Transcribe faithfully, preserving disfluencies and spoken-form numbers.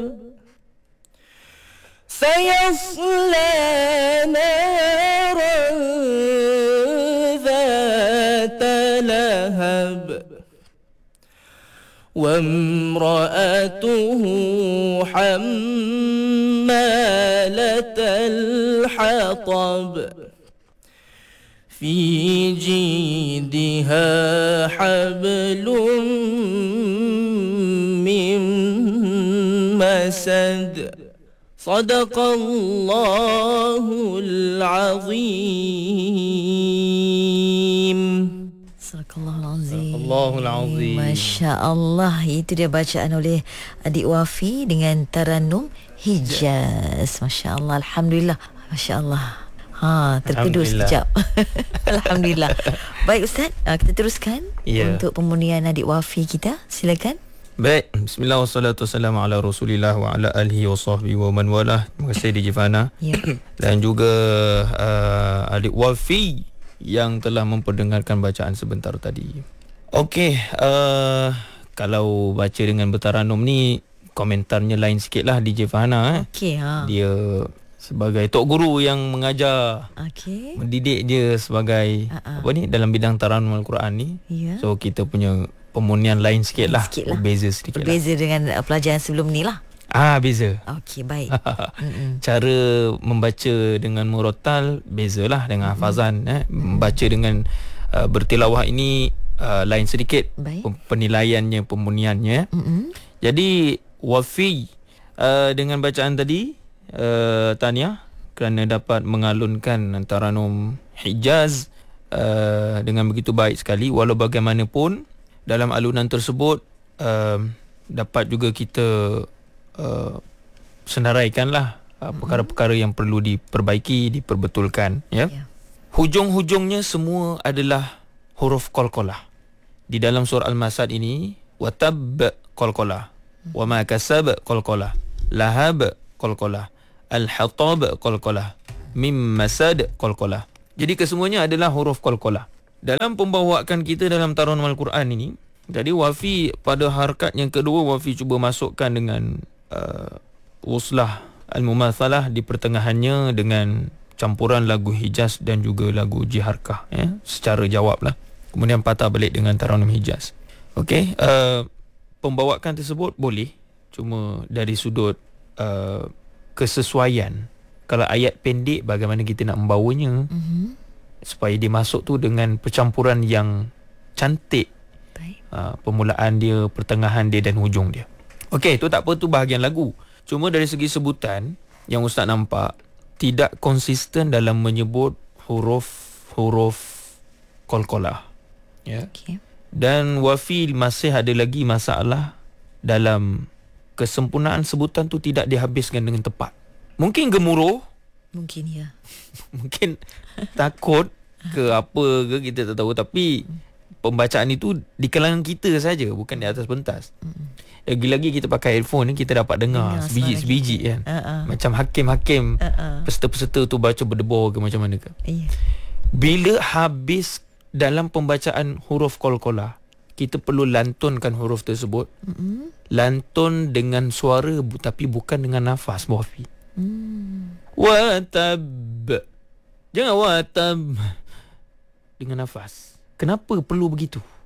سيصلى نارا ذات لهب وامرأته حمالة الحطب في جيدها حبل من مسد صدق الله العظيم. Allahul Azim. Masya Allah. Itu dia bacaan oleh adik Wafi dengan Taranum Hijaz. Masya Allah. Alhamdulillah. Masya Allah. Ha, terkedur sekejap. Alhamdulillah. Baik Ustaz, kita teruskan yeah. untuk pemurnian adik Wafi kita. Silakan. Baik, bismillah wassalatu wassalamu ala rasulillah wa ala alihi wa sahbihi wa man walah. Terima kasih D J Fana yeah. dan juga uh, adik Wafi yang telah memperdengarkan bacaan sebentar tadi. Okey, uh, kalau baca dengan bertaranum ni komentarnya lain sikit lah D J Fana. Eh. Okey, ha. Dia sebagai tok guru yang mengajar, okay. mendidik dia sebagai uh-uh. apa ni dalam bidang taranum Al-Quran ni. Yeah. So kita punya pemurnian lain sikit lah, sikit lah. Berbeza sedikit Berbeza lah. dengan uh, pelajaran sebelum ni lah. Ah, beza. Okey, baik. Cara membaca dengan murattal bezalah dengan hafazan. Eh. Membaca dengan uh, bertilawah ini uh, lain sedikit. Baik. Penilaiannya, pemurniannya. Mm-hmm. Jadi Wafi uh, dengan bacaan tadi, uh, tahniah kerana dapat mengalunkan taranum Hijaz uh, dengan begitu baik sekali. Walau bagaimanapun dalam alunan tersebut uh, dapat juga kita uh, senaraikanlah uh, perkara-perkara yang perlu diperbaiki, diperbetulkan, ya. Yeah. Hujung-hujungnya semua adalah huruf qalqalah. Di dalam surah Al-Masad ini, watab qalqalah, wa ma kasab qalqalah, lahab qalqalah, al-hatab qalqalah, mim masad qalqalah. Jadi kesemuanya adalah huruf qalqalah. Dalam pembawaan kita dalam taranum Al-Quran ini, jadi Wafi pada harakat yang kedua, Wafi cuba masukkan dengan uh, wuslah al-mumathalah di pertengahannya dengan campuran lagu Hijaz dan juga lagu Jiharkah, ya, secara jawab lah. Kemudian patah balik dengan taranum Hijaz. Okey, uh, pembawaan tersebut boleh, cuma dari sudut uh, kesesuaian. Kalau ayat pendek, bagaimana kita nak membawanya, mm-hmm. supaya dia masuk tu dengan percampuran yang cantik. Uh, permulaan dia, pertengahan dia dan hujung dia. Okey, tu tak apa, tu bahagian lagu. Cuma dari segi sebutan yang Ustaz nampak tidak konsisten dalam menyebut huruf-huruf qalqalah. Ya. Okay. Dan Wafi masih ada lagi masalah dalam kesempurnaan sebutan tu tidak dihabiskan dengan tepat. Mungkin gemuruh, mungkin ya. Mungkin takut ke apa ke kita tak tahu, tapi pembacaan itu di kalangan kita saja, bukan di atas pentas. Mm. Lagi-lagi kita pakai earphone ni, kita dapat dengar sebiji-sebiji kan. Uh-uh. Macam hakim-hakim, uh-uh. peserta-peserta tu baca berdebor ke macam mana ke. Yeah. Bila habis dalam pembacaan huruf qalqalah, kita perlu lantunkan huruf tersebut. Mm-hmm. Lantun dengan suara tapi bukan dengan nafas, Wafi. Mm. Watab. Jangan watab dengan nafas. Kenapa perlu begitu?